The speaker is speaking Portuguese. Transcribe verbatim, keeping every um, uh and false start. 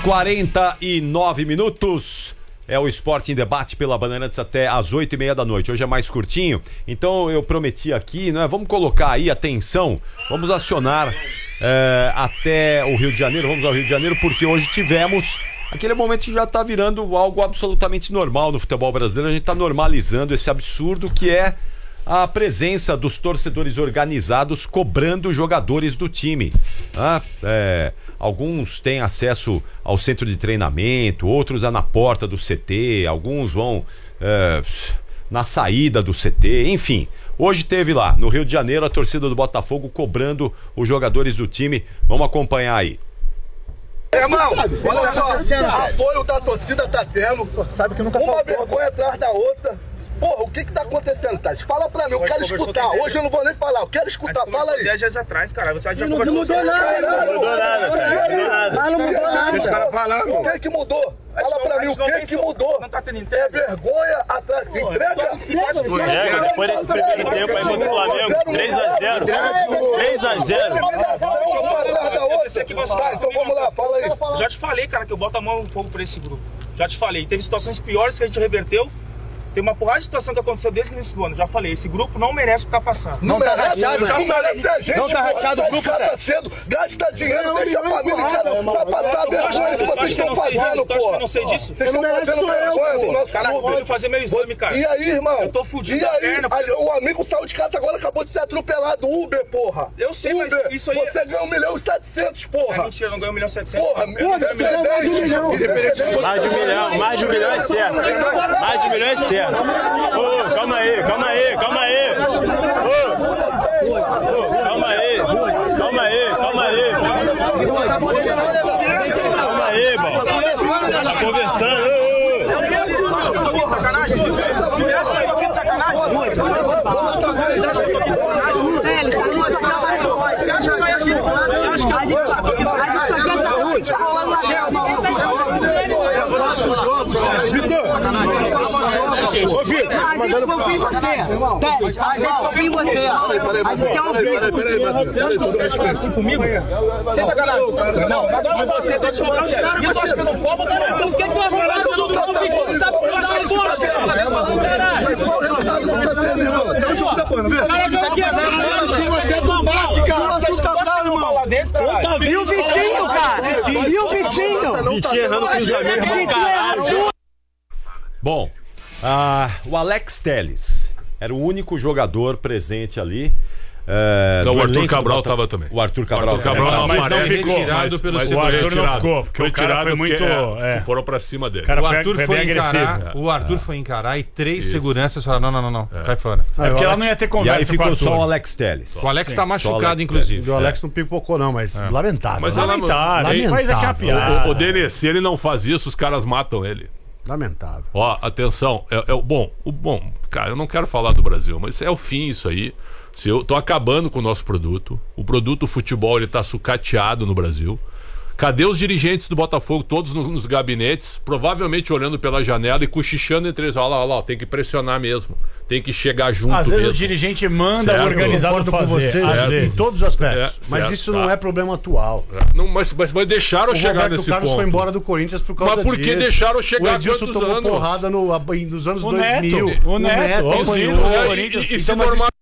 quarenta e nove minutos. É o Esporte em Debate pela Bandeirantes até às oito e meia da noite. Hoje é mais curtinho, então eu prometi aqui, né? Vamos colocar aí, atenção, vamos acionar é, até o Rio de Janeiro, vamos ao Rio de Janeiro, porque hoje tivemos aquele momento que já está virando algo absolutamente normal no futebol brasileiro. A gente está normalizando esse absurdo que é a presença dos torcedores organizados cobrando jogadores do time. Ah, é, alguns têm acesso ao centro de treinamento, outros é na porta do C T, alguns vão é, na saída do C T, enfim. Hoje teve lá, no Rio de Janeiro, a torcida do Botafogo cobrando os jogadores do time. Vamos acompanhar aí. Irmão, olha só, apoio da torcida tá tendo, sabe que nunca uma vergonha atrás da outra. Porra, o que que tá acontecendo, Tati? Fala pra mim, eu quero escutar. Hoje eu não vou nem falar, eu quero escutar, fala aí. dez dias atrás, cara, você já não conversou. Não mudou nada, não mudou nada, cara. Não mudou nada. Não mudou nada. Os caras falando. O que que mudou? Fala pra mim, o que que mudou? Não tá tendo entrega? É vergonha atrás. Entrega? Entrega, depois desse primeiro tempo aí contra o Flamengo. três a zero. três a zero. Tá, então vamos lá, fala aí. Já te falei, cara, que eu boto a mão no fogo pra esse grupo. Já te falei. Teve situações piores que a gente reverteu. Tem uma porrada de situação que aconteceu desde o início do ano. Já falei, esse grupo não merece o que tá passando. Não, não tá rachado, não merece a gente. Não tá rachado o grupo, casa cedo, gasta dinheiro, deixa a família em casa pra passar a vergonha que vocês estão fazendo, pô. Tu acha que eu não sei disso? Vocês estão fazendo vergonha no nosso Cara, eu vou fazer meu exame, cara. E aí, irmão? Eu tô fudido e da aí, perna. O amigo saiu de casa agora, acabou de ser atropelado. Uber, porra. Eu sei, mas isso aí... Você ganhou um milhão e setecentos, porra. É mentira, eu não ganhei um milhão e setecentos. Porra, mais de um milhão. Mais de um milhão, mais de um milhão é certo. Mais de um milhão é certo. Ô, calma aí, calma aí, calma aí. Ô, ô, calma aí, calma aí, calma aí. Calma aí, bom. Tá conversando. Sacanagem? Você acha que eu tô aqui de sacanagem? Você acha que eu tô aqui de sacanagem? Você acha que só ia gente? Você acha que eu tô aqui de sacanagem? Tá rolando lá dentro. Ô, Vitor, a gente confia em você. Teles, a gente confia em você. A gente quer ouvir. Você acha que você é assim comigo? Sem sacanagem. Não, agora você tem que cobrar os caras. E eu acho que eu não cobro, cara. Então o que é que eu vou falar? Eu não tô pedindo, tá? Eu acho que eu gosto. Caralho. Qual resultado você teve, irmão? Tem um jogo depois, não vê? Cara, eu aqui, você é do passe, cara. E o Vitinho, cara? E o Vitinho? Vitinho errando o cruzamento pra caralho. Bom, ah, o Alex Telles era o único jogador presente ali. É, então, o Arthur elenco Cabral Bota... estava também. O Arthur Cabral, o Arthur Cabral também. não mas aparece, não ficou. Retirado Mas, pelo mas o Arthur não ficou, porque o cara foi muito... É, É. foram pra cima dele. Cara, o Arthur foi, foi, foi bem encarar, agressivo. o Arthur é. foi encarar e três Isso. seguranças falaram, não, não, não, não, é. cai fora. É porque ela não ia ter E conversa aí ficou com o só o Arthur. Alex Telles. O Alex Sim. tá machucado, inclusive. O Alex não pipocou, não, mas É. lamentável. Mas né? ela- Lamentável. Ele faz aqui a piada. O, o, o Denis, se ele não faz isso, os caras matam ele. Lamentável. Ó, atenção, é, é o bom, o bom, cara, eu não quero falar do Brasil, mas é o fim isso aí. Se eu tô acabando com o nosso produto, o produto futebol ele tá sucateado no Brasil. Cadê os dirigentes do Botafogo, todos no, nos gabinetes, provavelmente olhando pela janela e cochichando entre eles, olha lá, olha lá, tem que pressionar mesmo, tem que chegar junto Às vezes mesmo. o dirigente manda Certo. o organizado Concordo com fazer. você, Às certo, vezes. em todos os aspectos. É, mas certo, isso tá. não é problema atual. Não, mas, mas, mas deixaram O chegar Roberto nesse Carlos ponto. foi embora do Corinthians por causa Mas por que disso. deixaram chegar O Edilson quantos tomou anos? porrada no, nos anos O dois mil. Neto, o Neto, apanhou. sim, É, Corinthians. e, e, e Então, se mas normal...